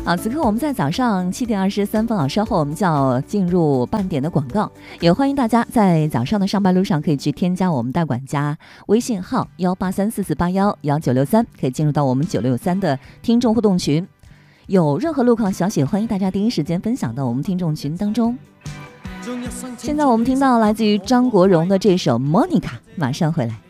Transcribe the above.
好，此刻我们在早上7:23，稍后我们就要进入半点的广告，也欢迎大家在早上的上班路上可以去添加我们大管家微信号18344811963，可以进入到我们963的听众互动群，有任何路况消息，欢迎大家第一时间分享到我们听众群当中。现在我们听到来自于张国荣的这首《Monica》，马上回来。